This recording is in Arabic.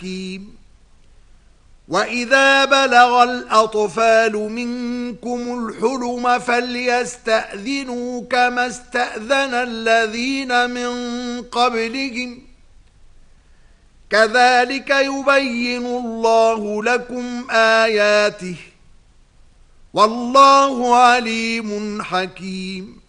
حكيم. وإذا بلغ الأطفال منكم الحلم فليستأذنوا كما استأذن الذين من قبلهم كذلك يبين الله لكم آياته والله عليم حكيم.